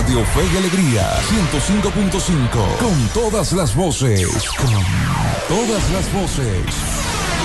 Radio Fe y Alegría 105.5. Con todas las voces. Con todas las voces.